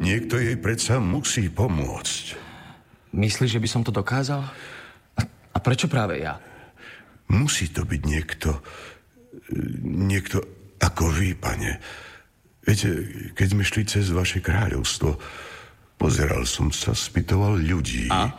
Niekto jej predsa musí pomôcť. Myslíš, že by som to dokázal? A prečo práve ja? Musí to byť niekto ako vy, pane. Viete, keď sme šli cez vaše kráľovstvo, pozeral som sa, spýtoval ľudí. A?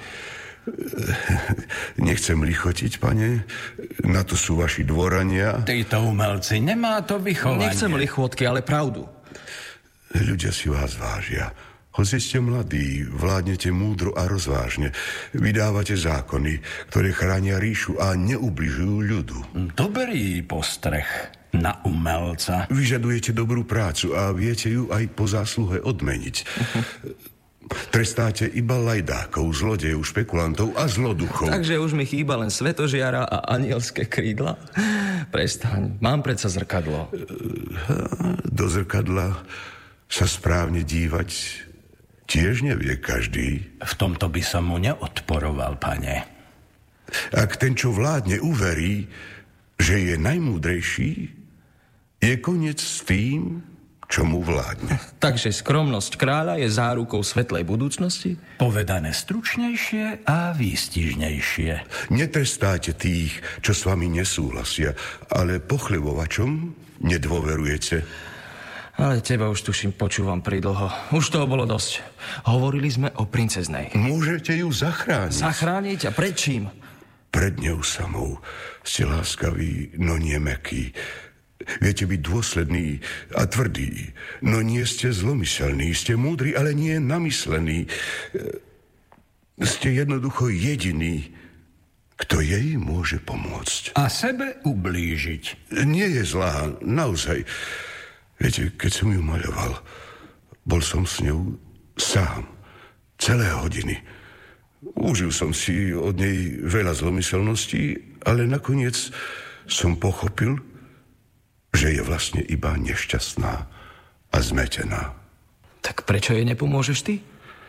Nechcem lichotiť, pane. Na to sú vaši dvorania. Títo umelci, nemá to vychovanie. Nechcem lichotky, ale pravdu. Ľudia si vás vážia. Hoci ste mladí, vládnete múdro a rozvážne. Vydávate zákony, ktoré chránia ríšu a neubližujú ľudu. Dobrý postreh na umelca. Vyžadujete dobrú prácu a viete ju aj po zásluhe odmeniť. Trestáte iba lajdákov, zlodejov, špekulantov a zloduchov. Takže už mi chýba len svetožiara a anielské krídla? Prestaň, mám predsa zrkadlo. Do zrkadla sa správne dívať tiež nevie každý. V tomto by som mu neodporoval, pane. Ak ten, čo vládne, uverí, že je najmúdrejší, je koniec s tým, čo mu vládne. Takže skromnosť kráľa je zárukou svetlej budúcnosti? Povedané stručnejšie a výstižnejšie. Netrestáte tých, čo s vami nesúhlasia, ale pochľubovačom nedôverujete. Ale teba už tuším počúvam pridlho. Už toho bolo dosť. Hovorili sme o princeznej. Môžete ju zachrániť. Zachrániť? A pred čím? Pred ňou samou. Ste láskaví, no nie mäkkí. Viete byť dôsledný a tvrdý, no nie ste zlomyselní. Ste múdri, ale nie namyslení. Ste jednoducho jediný, kto jej môže pomôcť. A sebe ublížiť. Nie je zlá, naozaj. Viete, keď som ju maľoval, bol som s ňou sám. Celé hodiny. Užil som si od nej veľa zlomyselností, ale nakoniec som pochopil, že je vlastne iba nešťastná a zmetená. Tak prečo jej nepomôžeš ty?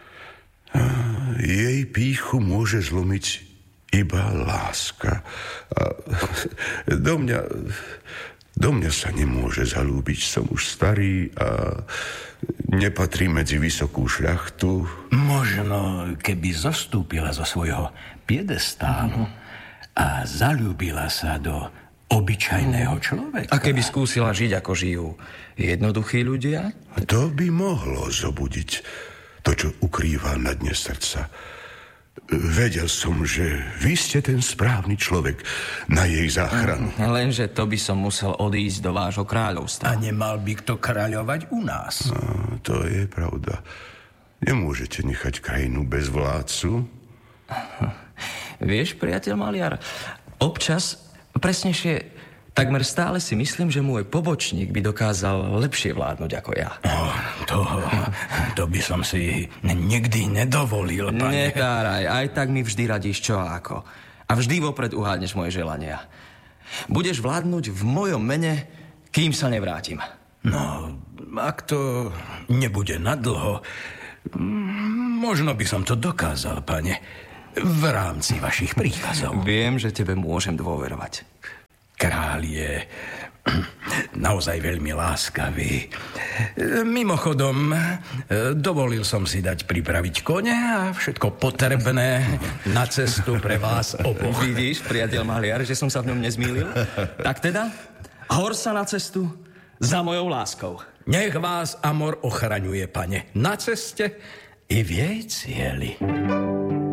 Jej pýchu môže zlomiť iba láska. A do mňa sa nemôže zalúbiť. Som už starý a nepatrí medzi vysokú šľachtu. Možno, keby zostúpila zo svojho piedestálu a zalúbila sa do obyčajného človeka. A keby skúsila žiť, ako žijú jednoduchí ľudia? To by mohlo zobudiť to, čo ukrýva na dne srdca. Vedel som, že vy ste ten správny človek na jej záchranu. Lenže to by som musel odísť do vášho kráľovstva. A nemal by kto kráľovať u nás. To je pravda. Nemôžete nechať krajinu bez vládcu. Vieš, priateľ maliar, občas, presnejšie, takmer stále si myslím, že môj pobočník by dokázal lepšie vládnuť ako ja. To by som si nikdy nedovolil, pane. Netáraj, aj tak mi vždy radíš čo a ako. A vždy vopred uhádneš moje želania. Budeš vládnuť v mojom mene, kým sa nevrátim. No, ak to nebude nadlho, možno by som to dokázal, pane, v rámci vašich príkazov. Viem, že tebe môžem dôverovať. Kráľ je naozaj veľmi láskavý. Mimochodom, dovolil som si dať pripraviť kone a všetko potrebné na cestu pre vás oboch. Vidíš, priateľ maliar, že som sa v ňom nezmýlil? Tak teda, hor sa na cestu za mojou láskou. Nech vás Amor ochraňuje, pane, na ceste i v jej cieli.